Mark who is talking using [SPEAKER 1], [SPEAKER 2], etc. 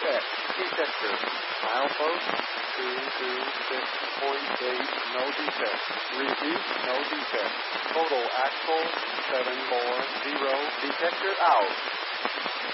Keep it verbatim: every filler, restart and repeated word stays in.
[SPEAKER 1] detect. Detector. Milepost two two six point eight, no detect. Repeat, no detect. Total axle seven four zero. Detector out.